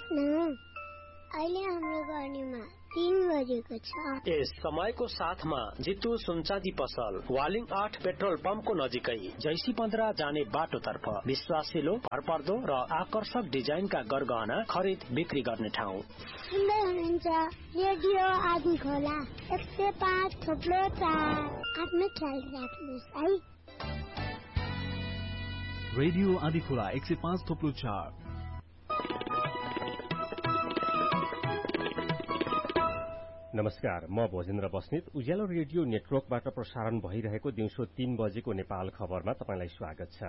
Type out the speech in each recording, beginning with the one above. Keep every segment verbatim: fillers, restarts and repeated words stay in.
न अहिले हाम्रो गर्नेमा तीन बजेको छ। यस समयको साथमा जितु सुनचाँदी पसल वालिङ आठ पेट्रोल पम्पको नजिकै जैसी पन्ध्र जाने बाटोतर्फ विश्वासिलो भरपर्दो र आकर्षक डिजाइनका गरगहना खरिद बिक्री गर्ने ठाउँ। सुन्दै हुनुहुन्छ रेडियो आदि खोला एक सय पाँच थोप्लो चार। आफ्नो ख्याल राख्नुहोस् है। रेडियो आदि खोला एक सय पाँच थोप्लो चार। नमस्कार, म भोजेन्द्र बस्नेत। उज्यालो रेडियो नेटवर्कबाट प्रसारण भइरहेको दिउँसो तीन बजेको नेपाल खबरमा तपाईंलाई स्वागत छ।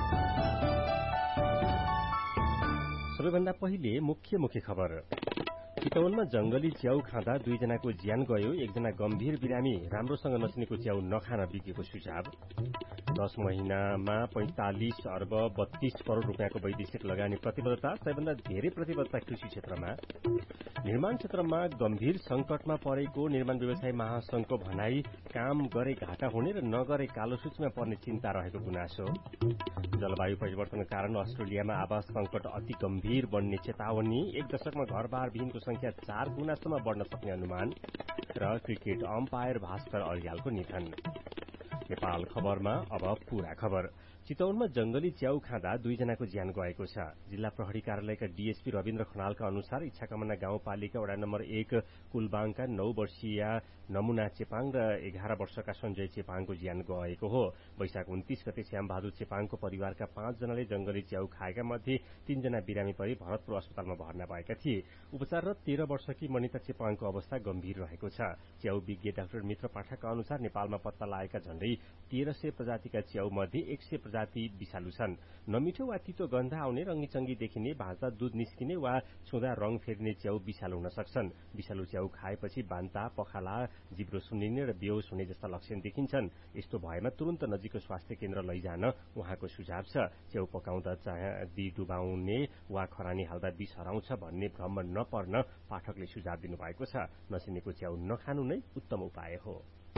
सबैभन्दा पहिले मुख्य मुख्य खबर। चितवनमा जंगली च्याउ खाँदा दुईजनाको ज्यान गयो। एकजना गम्भीर बिरामी राम्रोसँग नचिनेको च्याउ नखान बिकेको सुझाव। दश महिनामा पैंतालिस अर्ब बत्तीस करोड़ रूपियाँको वैदेशिक लगानी प्रतिबद्धता। सबैभन्दा धेरै प्रतिबद्धता कृषि क्षेत्रमा। निर्माण क्षेत्रमा गम्भीर संकटमा परेको निर्माण व्यवसायी महासंघको भनाई, काम गरे घाटा हुने र नगरे कालो सूचीमा पर्ने चिन्ता रहेको गुनासो। जलवायु परिवर्तनका कारण अस्ट्रेलियामा आवास संकट अति गम्भीर बन्ने चेतावनी। एक दशकमा घरबार विहीनको संख्या चार गुणासम्म बढ़न सक्ने अनुमान। र क्रिकेट अम्पायर भास्कर अर्यालको निधन। नेपाल खबरमा अब पूरा खबर। चितवनमा जंगली च्याउ खाँदा दुईजनाको ज्यान गएको छ। जिल्ला प्रहरी कार्यालयका डीएसपी रविन्द्र खनालका अनुसार इच्छाकामना गाउँपालिका वडा नम्बर एक कुलबाङका नौ वर्षीय नमुना चेपाङ र एघार वर्षका सञ्जय चेपाङको ज्यान गएको हो। वैशाख उन्तीस गते श्यामबहादुर चेपाङको परिवारका पाँचजनाले जंगली च्याउ खाएका मध्ये तीनजना बिरामी परि भरतपुर अस्पतालमा भर्ना भएका थिए। उपचाररत तेह्र वर्षकी मनिता चेपाङको अवस्था गम्भीर रहेको छ। च्याउ विज्ञ डाक्टर मित्र पाठकका अनुसार नेपालमा पत्ता लागेका झण्डै तेह्र सय प्रजातिका च्याउ मध्ये एक सय प्रजाति विषालु छन्। नमिठो वा तितो गन्ध आउने, रंगी देखिने, भाँच्दा दूध निस्किने वा छुँदा रंग फेरिने च्याउ विषालु हुन सक्छन्। विषालु च्याउ खाएपछि बान्ता, पखाला, जिब्रो सुन्निने र बेहोस हुने जस्ता लक्षण देखिन्छन्। यस्तो भएमा तुरन्त नजिकको स्वास्थ्य केन्द्र लैजान उहाँको सुझाव छ। च्याउ पकाउँदा चाँदी डुबाउने वा खरानी हाल्दा विष हराउँछ भन्ने भ्रममा नपर्न पाठकले सुझाव दिनुभएको छ। नचिनेको च्याउ नखानु नै उत्तम उपाय हो।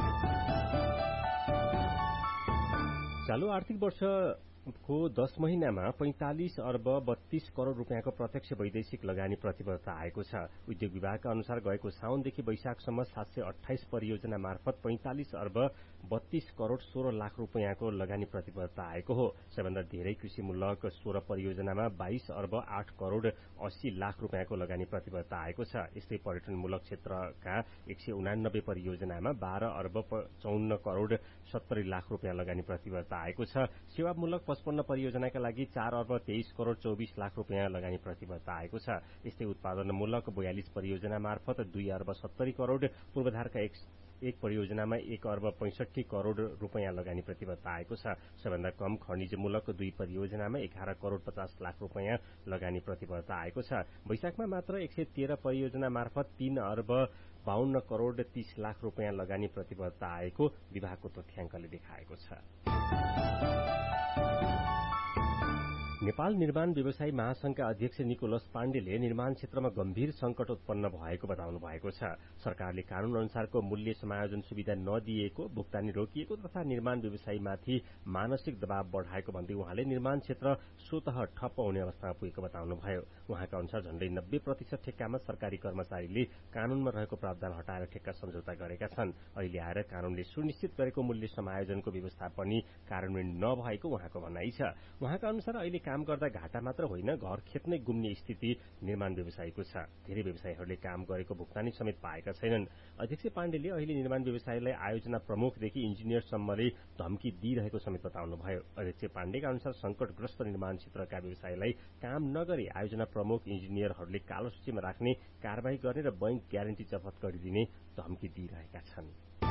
चालू आर्थिक वर्षको दश महिनामा पैंतालिस अर्ब बत्तीस करोड़ रूपियाँको प्रत्यक्ष वैदेशिक लगानी प्रतिबद्धता आएको छ। उद्योग विभागका अनुसार गएको साउनदेखि वैशाखसम्म सात सय अठाइस परियोजना मार्फत पैंतालिस अर्ब बत्तीस करोड़ सोह्र लाख रूपियाँको लगानी प्रतिबद्धता आएको हो। सबैभन्दा धेरै कृषिमूलक सोह्र परियोजनामा बाइस अर्ब आठ करोड़ अस्सी लाख रूपियाँको लगानी प्रतिबद्धता आएको छ। यस्तै पर्यटनमूलक क्षेत्रका एक सय उनानब्बे परियोजनामा बाह्र अर्ब चौन्न करोड़ सत्तरी लाख रूपियाँ लगानी प्रतिबद्धता आएको छ। सेवामूलक पचपन्न परियोजनाका लागि चार अर्ब तेइस करोड़ चौबीस लाख रूपियाँ लगानी प्रतिबद्धता आएको छ। यस्तै उत्पादनमूलक बयालिस परियोजना मार्फत दुई अर्ब सत्तरी करोड़, पूर्वाधारका एक एक परियोजनामा एक अर्ब पैंसठी करोड़ रूपियाँ लगानी प्रतिबद्धता आएको छ। सबैभन्दा कम खनिजमूलक दुई परियोजनामा एघार करोड़ पचास लाख रूपियाँ लगानी प्रतिबद्धता आएको छ। वैशाखमा मात्र एक सय तेह्र परियोजना मार्फत तीन अर्ब बाहन्न करोड़ तीस लाख रूपियाँ लगानी प्रतिबद्धता आएको विभागको तथ्याङ्कले देखाएको छ। नेपाल निर्माण व्यवसायी महासंघका अध्यक्ष निकोलस पाण्डेले निर्माण क्षेत्रमा गम्भीर संकट उत्पन्न भएको बताउनु भएको छ। सरकारले कानून अनुसारको मूल्य समायोजन सुविधा नदिएको, भुक्तानी रोकिएको तथा निर्माण व्यवसायीमाथि मानसिक दबाव बढ़ाएको भन्दै उहाँले निर्माण क्षेत्र स्वतः ठप्प हुने अवस्थामा पुगेको बताउनुभयो। उहाँका अनुसार झण्डै नब्बे प्रतिशत ठेक्कामा सरकारी कर्मचारीले कानूनमा रहेको प्रावधान हटाएर ठेक्का सम्झौता गरेका छन्। अहिले आएर कानूनले सुनिश्चित गरेको मूल्य समायोजनको व्यवस्था पनि कार्यान्वयन नभएको उहाँको भनाइ छ। उहाँका अनुसार अहिले काम गर्दा घाटा मात्र होइन, घर खेत नै गुम्ने स्थिति निर्माण व्यवसायीको छ। धेरै व्यवसायीहरूले काम गरेको भुक्तानी समेत पाएका छैनन्। अध्यक्ष पाण्डेले अहिले निर्माण व्यवसायीलाई आयोजना प्रमुखदेखि इन्जिनियरसम्मले धम्की दिइरहेको समेत बताउनुभयो। अध्यक्ष पाण्डेका अनुसार संकटग्रस्त निर्माण क्षेत्रका व्यवसायीलाई काम नगरे आयोजना प्रमुख इन्जिनियरहरूले कालो सूचीमा राख्ने, कारवाही गर्ने र बैंक ग्यारेन्टी जफत गरिदिने धम्की दिइरहेका छन्।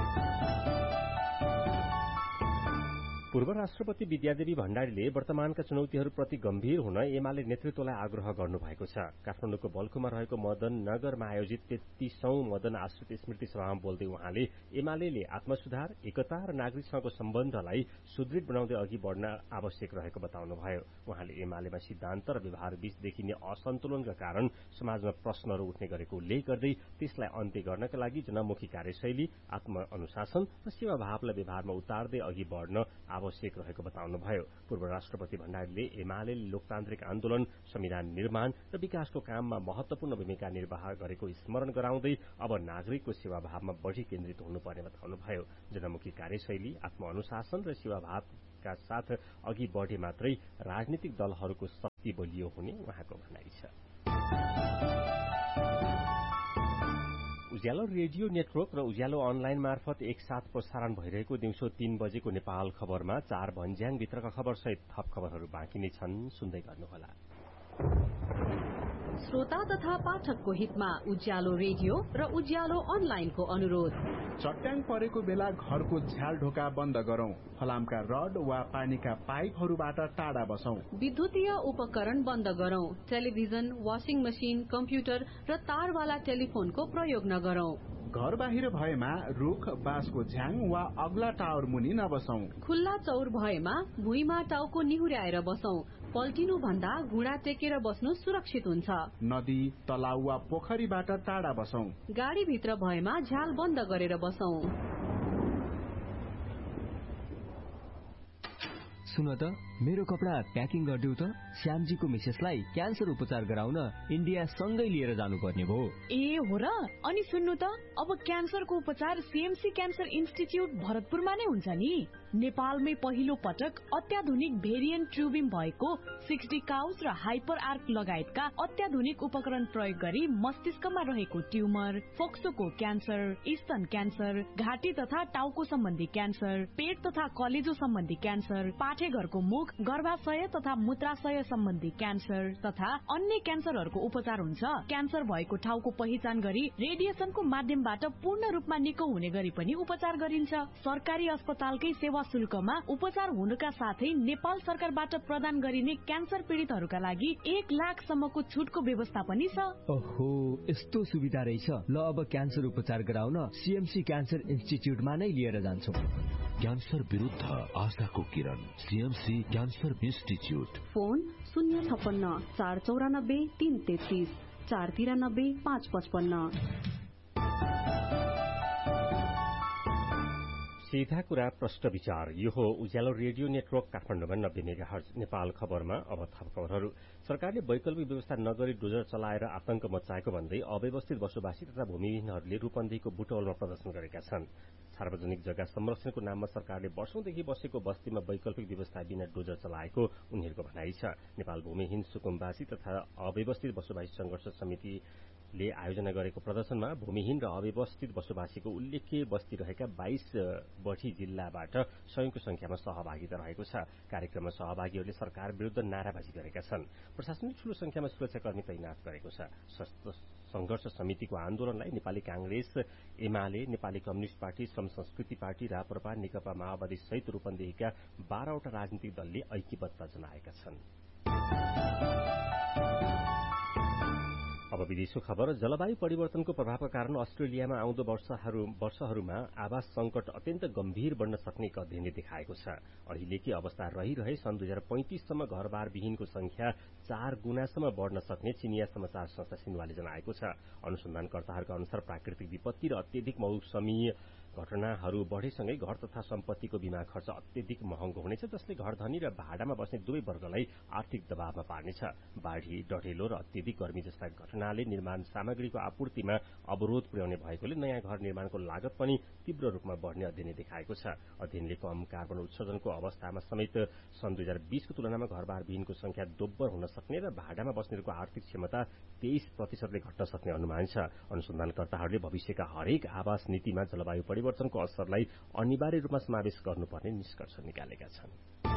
पूर्व राष्ट्रपति विद्यादेवी भण्डारीले वर्तमानका चुनौतीहरूप्रति गम्भीर हुन एमाले नेतृत्वलाई आग्रह गर्नुभएको छ। काठमाडौँको बल्खुमा रहेको मदन नगरमा आयोजित तेत्तीसौं मदन आश्रित स्मृति सभामा बोल्दै उहाँले एमाले आत्मसुधार, एकता र नागरिकसँगको सम्बन्धलाई सुदृढ बनाउँदै अघि बढ़न आवश्यक रहेको बताउनुभयो। उहाँले एमालेमा सिद्धान्त र व्यवहार बीच देखिने असन्तुलनका कारण समाजमा प्रश्नहरू उठ्ने गरेको उल्लेख गर्दै त्यसलाई अन्त्य गर्नका लागि जनमुखी कार्यशैली, आत्मअनुशासन र सेवाभावलाई व्यवहारमा उतार्दै अघि बढ़न आवश्यक रहेको बताउनुभयो। पूर्व राष्ट्रपति भण्डारीले एमाले लोकतान्त्रिक आन्दोलन, संविधान निर्माण र विकासको काममा महत्वपूर्ण भूमिका निर्वाह गरेको स्मरण गराउँदै अब नागरिकको सेवाभावमा बढ़ी केन्द्रित हुनुपर्ने बताउनुभयो। जनमुखी कार्यशैली, आत्मअनुशासन र सेवाभावका साथ अघि बढ़े मात्रै राजनीतिक दलहरूको शक्ति बलियो हुने उहाँको भनाइ छ। उज्यालो रेडियो नेटवर्क र उज्यालो अनलाइन मार्फत एकसाथ प्रसारण भइरहेको दिउँसो तीन बजेको नेपाल खबरमा चार भन्ज्याङ भित्रका खबर सहित थप खबरहरू बाँकी नै छन्, सुन्दै गर्नुहोला। श्रोता तथा पाठकको हितमा उज्यालो रेडियो र उज्यालो अनलाइनको अनुरोध। चट्याङ परेको बेला घरको झ्याल ढोका बन्द गरौं, फलामका रड वा पानीका पाइपहरूबाट टाढा बसौं, विद्युतीय उपकरण बन्द गरौं, टेलिभिजन, वाशिङ मशिन, कम्प्युटर र तारवाला टेलिफोनको प्रयोग नगरौं। घर बाहिर भएमा रुख, बाँसको झ्याङ वा अग्ला टावर मुनि नबसौं। खुल्ला चौर भएमा भुइँमा टाउको निहुर्याएर बसौं। पल्टिनु भन्दा घुँडा टेकेर बस्नु सुरक्षित हुन्छ। नदी, तलाउ वा पोखरीबाट टाढा बसौं। गाडी भित्र भएमा झ्याल बन्द गरेर बसौं। सुन त, मेरो कपडा प्याकिङ गरिदेऊ त। श्यामजीको मिसेसलाई क्यान्सर उपचार गराउन इन्डिया सँगै लिएर जानुपर्ने भयो। ए हो र? अनि सुन्नु त, अब क्यान्सरको उपचार सीएमसी क्यान्सर इन्स्टिच्युट भरतपुरमा नै हुन्छ नि। नेपालमै पहिलो पटक अत्याधुनिक भेरिएन्ट ट्युबिम भएको सिक्स डी काउस र हाइपर आर्क लगायतका अत्याधुनिक उपकरण प्रयोग गरी मस्तिष्कमा रहेको ट्युमर, फोक्सोको क्यान्सर, स्तन क्यान्सर, घाँटी तथा टाउको सम्बन्धी क्यान्सर, पेट तथा कलेजो सम्बन्धी क्यान्सर, पाठेघरको मुख, गर्भाशय तथा मूत्राशय सम्बन्धी क्यान्सर तथा अन्य क्यान्सरहरूको उपचार हुन्छ। क्यान्सर भएको ठाउँको पहिचान गरी रेडिएसनको माध्यमबाट पूर्ण रूपमा निको हुने गरी पनि उपचार गरिन्छ। सरकारी अस्पतालकै सेवा शुल्कमा उपचार हुनुका साथै नेपाल सरकारबाट प्रदान गरिने क्यान्सर पीड़ितहरूका लागि एक लाख सम्मको छुटको व्यवस्था पनि छ। ओहो, यस्तो सुविधा रहेछ। ल अब क्यान्सर उपचार गराउन सीएमसी क्यान्सर इन्स्टिच्युटमा नै लिएर जान्छौ। क्यान्सर विरुद्ध आशाको किरण, सीएमसी क्यान्सर इन्स्टिच्युट। फोन शून्य छप्पन्न चार चौरानब्बे तीन तेत्तीस चार तिरानब्बे पाँच पचपन्न। सीधा कुरा प्रश्न विचार। यो हो उज्यालो रेडियो नेटवर्क काठमाडौँमा नब्बे मेगाहर्ज। नेपाल खबरमा अब थप खबरहरू। सरकारले वैकल्पिक व्यवस्था नगरी डोजर चलाएर आतंक मचाएको भन्दै अव्यवस्थित बसोबासी तथा भूमिहीनहरूले रूपन्देहीको बुटवलमा प्रदर्शन गरेका छन्। सार्वजनिक जग्गा संरक्षणको नाममा सरकारले वर्षौंदेखि बसेको बस्तीमा वैकल्पिक व्यवस्था बिना डोजर चलाएको उनीहरूको भनाइ छ। नेपाल भूमिहीन सुकुम्बासी तथा अव्यवस्थित बसोबासी संघर्ष समिति ले आयोजना गरेको प्रदर्शनमा भूमिहीन र अव्यवस्थित बसोबासीको उल्लेख्य बस्ती रहेका बाइस बढ़ी जिल्लाबाट सयौंको संख्यामा सहभागिता रहेको छ। कार्यक्रममा सहभागीहरूले सरकार विरूद्ध नाराबाजी गरेका छन्। प्रशासनले ठूलो संख्यामा सुरक्षाकर्मी तैनाथ गरेको छ। संघर्ष समितिको आन्दोलनलाई नेपाली कांग्रेस, एमाले, नेपाली कम्युनिष्ट पार्टी, श्रम संस्कृति पार्टी, राप्रपा, नेकपा माओवादी सहित रूपन्देहीका बाह्रवटा राजनीतिक दलले ऐक्यबद्धता जनाएका छन्। अब विदेशको खबर। जलवायु परिवर्तनको प्रभावका कारण अस्ट्रेलियामा आउँदो वर्षहरू वर्षहरूमा आवास संकट अत्यन्त गम्भीर बन्न सक्ने एक अध्ययनले देखाएको छ। अहिलेकी अवस्था रहिरहे सन् दुई हजार पैंतिससम्म घरबार विहीनको संख्या चार गुणासम्म बढ़न सक्ने चिनिया समाचार संस्था सिन्हुवाले जनाएको छ। अनुसन्धानकर्ताहरूका अनुसार प्राकृतिक विपत्ति र अत्यधिक मौसमी घटनाहरू बढ़ेसँगै घर तथा सम्पत्तिको बीमा खर्च अत्यधिक महँगो हुनेछ, जसले घर धनी र भाडामा बस्ने दुवै वर्गलाई आर्थिक दबावमा पार्नेछ। बाढ़ी, डढेलो र अत्यधिक गर्मी जस्ता घटनाले निर्माण सामग्रीको आपूर्तिमा अवरोध पुर्याउने भएकोले नयाँ घर निर्माणको लागत पनि तीव्र रूपमा बढ़ने अध्ययनले देखाएको छ। अध्ययनले कम कार्बन उत्सर्जनको अवस्थामा समेत सन् दुई हजार बीसको तुलनामा घरबार विहीनको संख्या दोब्बर हुन सक्ने र भाडामा बस्नेहरूको आर्थिक क्षमता तेइस प्रतिशतले घट्न सक्ने अनुमान छ। अनुसन्धानकर्ताहरूले भविष्यका हरेक आवास नीतिमा जलवायु परिवर्तनको असरलाई अनिवार्य रूपमा समावेश गर्नुपर्ने निष्कर्ष निकालेका छन्।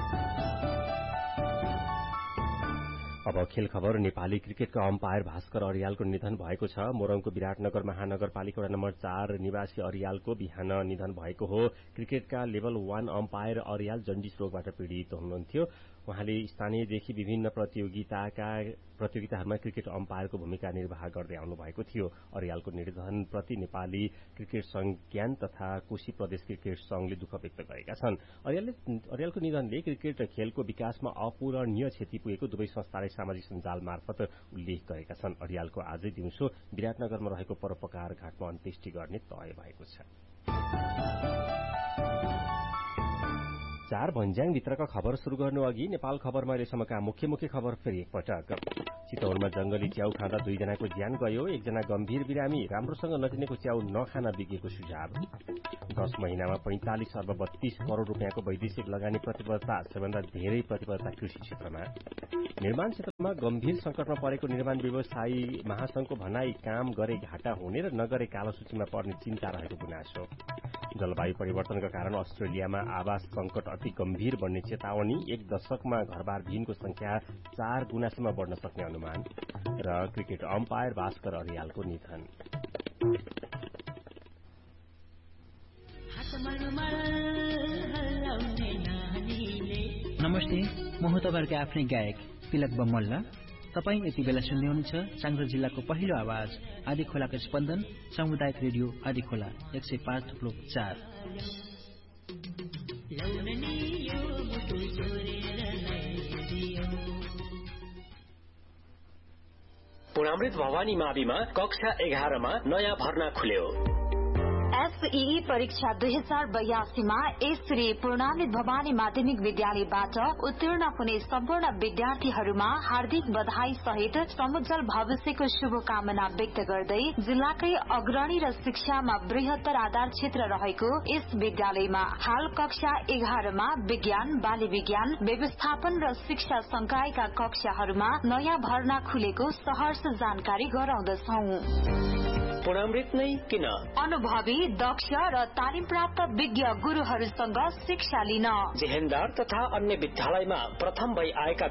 अब खेल खबर। नेपाली क्रिकेटका अम्पायर भास्कर अरियालको निधन भएको छ। मोरङको विराटनगर महानगरपालिका वडा नम्बर चार निवासी अरियालको बिहान निधन भएको हो। क्रिकेटका level one empire Aryal jaundice रोगबाट पीड़ित हुनुहुन्थ्यो। उहाँले स्थानीयदेखि विभिन्न प्रतियोगिताका प्रतियोगिताहरूमा क्रिकेट अम्पायरको भूमिका निर्वाह गर्दै आउनु भएको थियो। अरियालको निधनप्रति नेपाली क्रिकेट संघ ज्ञान तथा कोशी प्रदेश क्रिकेट संघले दुःख व्यक्त गरेका छन्। अरियालले अरियालको निधनले क्रिकेट खेलको विकासमा अपूरणीय क्षति पुगेको दुवै संस्थाले सामाजिक सञ्जाल मार्फत उल्लेख गरेका छन्। अरियालको आजै दिउँसो विराटनगरमा रहेको परोपकार घाटमा अन्त्येष्टि गर्ने तय भएको छ। चार भन्ज्याङ भित्रका खबर शुरू गर्नु अघि नेपाल खबरमा अहिलेसम्मका मुख्य मुख्य खबर फेरि एकपटक। चितवनमा जंगली च्याउ खाँदा दुईजनाको ज्यान गयो, एकजना गम्भीर बिरामी, राम्रोसँग नचिनेको च्याउ नखान विज्ञको सुझाव। दस महिनामा पैंतालिस अर्ब बत्तीस करोड़ रूपियाँको वैदेशिक लगानी प्रतिबद्धता, सबैभन्दा धेरै प्रतिबद्धता कृषि क्षेत्रमा। निर्माण क्षेत्रमा गम्भीर संकटमा परेको निर्माण व्यवसायी महासंघको भनाई, काम गरे घाटा हुने र नगरे कालो सूचीमा पर्ने चिन्ता रहेको गुनासो। जलवायु परिवर्तनका कारण अस्ट्रेलियामा आवास संकट अति गम्भीर बन्ने चेतावनी, एक दशकमा घरबार विहीनको संख्या चार गुणासम्म बढ्न सक्ने अनुमान। र क्रिकेट अम्पायर भास्कर अर्यालको निधन। नमस्ते, म हुँ तपाईँहरूको आफ्नै गायक तिलक बमल्ल। तपाईँ यति बेला सुन्दै हुनुहुन्छ चाङ्ग्रो जिल्लाको पहिलो आवाज आदि खोलाको स्पन्दन सामुदायिक रेडियो आदि खोला एक सय पाँच थुप्रो चार। पुणामृत भवानी माविमा कक्षा एघारमा नयाँ भर्ना खुल्यो। एसईई परीक्षा दुई हजार बयासीमा श्री पूर्णामृत भवानी माध्यमिक विद्यालयबाट उत्तीर्ण हुने सम्पूर्ण विद्यार्थीहरूमा हार्दिक बधाई सहित समुज्जल भविष्यको शुभकामना व्यक्त गर्दै जिल्लाकै अग्रणी र शिक्षामा बृहत्तर आधार क्षेत्र रहेको यस विद्यालयमा हाल कक्षा एघारमा विज्ञान, बाली विज्ञान, व्यवस्थापन र शिक्षा संकायका कक्षाहरूमा नयाँ भर्ना खुलेको सहर्ष जानकारी गराउँदछौं। पुणामृत नै किन? अनुभवी, दक्ष र तालिम प्राप्त विज्ञ गुरूहरूसँग शिक्षा लिन, जेहेन्दार तथा अन्य विद्यालयमा प्रथम भई आएका